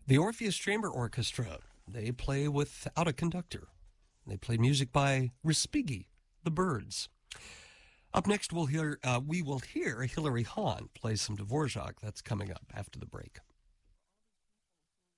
The Orpheus Chamber Orchestra, they play without a conductor. They play music by Respighi, the Byrds. Up next, we will hear Hilary Hahn play some Dvorak. That's coming up after the break.